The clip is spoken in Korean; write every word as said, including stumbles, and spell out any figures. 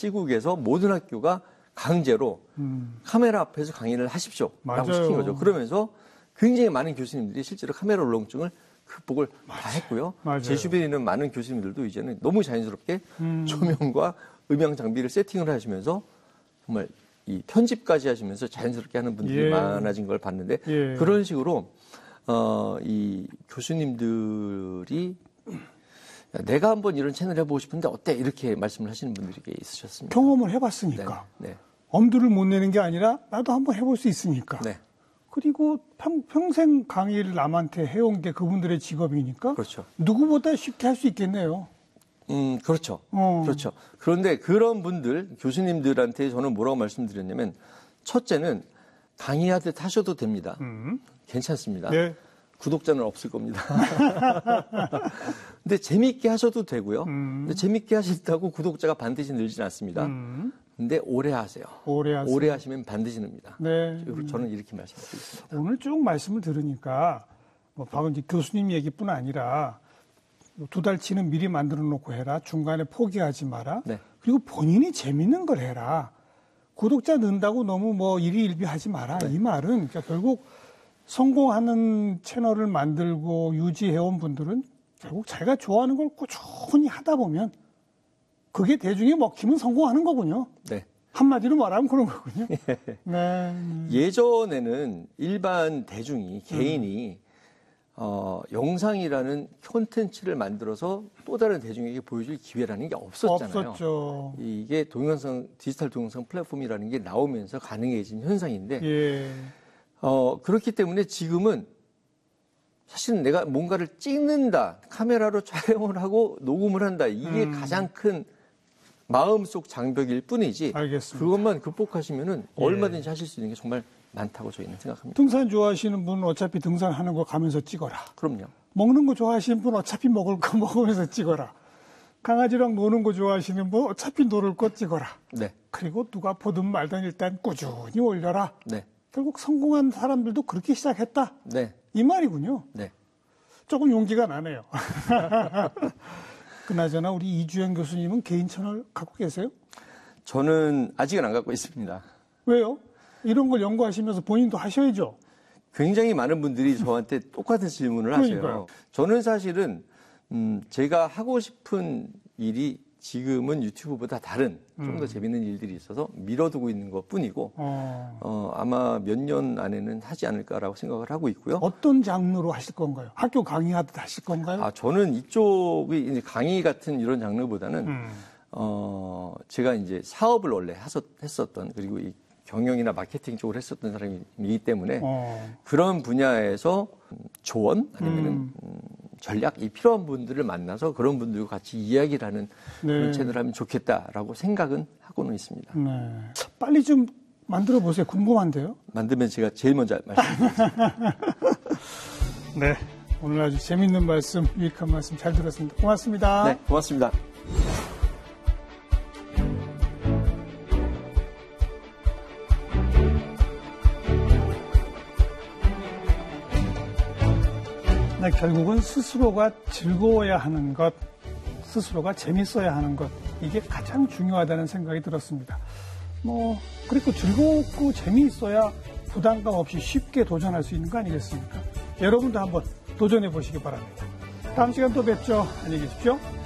시국에서 모든 학교가 강제로 음. 카메라 앞에서 강의를 하십시오 라고 시킨 거죠. 그러면서 굉장히 많은 교수님들이 실제로 카메라 울렁증을 극복을 맞아요. 다 했고요. 맞아요. 제 주변에 있는 많은 교수님들도 이제는 너무 자연스럽게 음. 조명과 음향 장비를 세팅을 하시면서 정말 이 편집까지 하시면서 자연스럽게 하는 분들이 예. 많아진 걸 봤는데 예. 그런 식으로 어, 이 교수님들이 내가 한번 이런 채널 해보고 싶은데 어때? 이렇게 말씀을 하시는 분들이 있으셨습니다. 경험을 해봤으니까. 네. 네. 엄두를 못 내는 게 아니라 나도 한번 해볼 수 있으니까. 네. 그리고 평, 평생 강의를 남한테 해온 게 그분들의 직업이니까. 그렇죠. 누구보다 쉽게 할 수 있겠네요. 음, 그렇죠. 어. 그렇죠. 그런데 그런 분들, 교수님들한테 저는 뭐라고 말씀드렸냐면, 첫째는 강의하듯 하셔도 됩니다. 음. 괜찮습니다. 네. 구독자는 없을 겁니다. 근데 재밌게 하셔도 되고요. 음. 근데 재밌게 하신다고 구독자가 반드시 늘지는 않습니다. 음. 근데 오래 하세요. 오래 하세요. 오래 하시면 반드시 늡니다. 네. 저는 이렇게 말씀드리겠습니다. 오늘 쭉 말씀을 들으니까 뭐 방금 이제 교수님 얘기뿐 아니라 두 달치는 미리 만들어 놓고 해라. 중간에 포기하지 마라. 네. 그리고 본인이 재밌는 걸 해라. 구독자 는다고 너무 뭐 일희일비하지 마라. 네. 이 말은 그러니까 결국 성공하는 채널을 만들고 유지해온 분들은 결국 자기가 좋아하는 걸 꾸준히 하다 보면 그게 대중에 먹히면 성공하는 거군요. 네. 한마디로 말하면 그런 거군요. 네. 예전에는 일반 대중이, 개인이, 음. 어, 영상이라는 콘텐츠를 만들어서 또 다른 대중에게 보여줄 기회라는 게 없었잖아요. 없었죠. 이게 동영상, 디지털 동영상 플랫폼이라는 게 나오면서 가능해진 현상인데, 예. 어, 그렇기 때문에 지금은 사실은 내가 뭔가를 찍는다, 카메라로 촬영을 하고 녹음을 한다, 이게 음. 가장 큰 마음속 장벽일 뿐이지, 알겠습니다. 그것만 극복하시면은 예. 얼마든지 하실 수 있는 게 정말 많다고 저희는 생각합니다. 등산 좋아하시는 분은 어차피 등산하는 거 가면서 찍어라. 그럼요. 먹는 거 좋아하시는 분은 어차피 먹을 거 먹으면서 찍어라. 강아지랑 노는 거 좋아하시는 분은 어차피 노를 거 찍어라. 네. 그리고 누가 보든 말든 일단 꾸준히 올려라. 네. 결국 성공한 사람들도 그렇게 시작했다. 네. 이 말이군요. 네. 조금 용기가 나네요. 그나저나 우리 이주영 교수님은 개인 채널 갖고 계세요? 저는 아직은 안 갖고 있습니다. 왜요? 이런 걸 연구하시면서 본인도 하셔야죠. 굉장히 많은 분들이 저한테 똑같은 질문을 하세요. 그러니까요. 저는 사실은 음, 제가 하고 싶은 일이 지금은 유튜브보다 다른 좀 더 음. 재밌는 일들이 있어서 미뤄두고 있는 것뿐이고 어. 어, 아마 몇 년 안에는 하지 않을까라고 생각을 하고 있고요. 어떤 장르로 하실 건가요? 학교 강의하듯 하실 건가요? 아, 저는 이쪽이 이제 강의 같은 이런 장르보다는 음. 어, 제가 이제 사업을 원래 하셨, 했었던 그리고 이 경영이나 마케팅 쪽을 했었던 사람이기 때문에 어. 그런 분야에서 조언 아니면은 음. 음, 전략이 필요한 분들을 만나서 그런 분들과 같이 이야기를 하는 네. 그런 채널을 하면 좋겠다라고 생각은 하고는 있습니다. 네. 빨리 좀 만들어 보세요. 궁금한데요. 만들면 제가 제일 먼저 말씀드리겠습니다. 네. 오늘 아주 재밌는 말씀, 유익한 말씀 잘 들었습니다. 고맙습니다. 네, 고맙습니다. 네, 결국은 스스로가 즐거워야 하는 것, 스스로가 재밌어야 하는 것, 이게 가장 중요하다는 생각이 들었습니다. 뭐, 그리고 즐겁고 재미있어야 부담감 없이 쉽게 도전할 수 있는 거 아니겠습니까? 여러분도 한번 도전해 보시기 바랍니다. 다음 시간 또 뵙죠. 안녕히 계십시오.